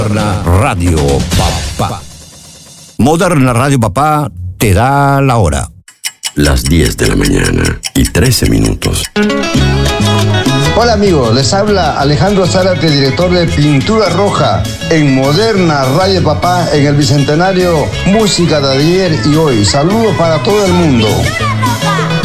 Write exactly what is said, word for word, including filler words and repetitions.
Moderna Radio Papá. Moderna Radio Papá te da la hora. Las diez de la mañana y trece minutos. Hola amigos, les habla Alejandro Zárate, director de Pintura Roja en Moderna Radio Papá en el Bicentenario Música de ayer y hoy. Saludos para todo el mundo.